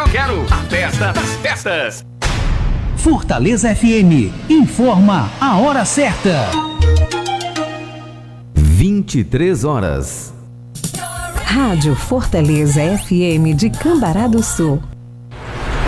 quero a festa das festas. Fortaleza FM informa a hora certa. 23 horas. Rádio Fortaleza FM de Cambará do Sul.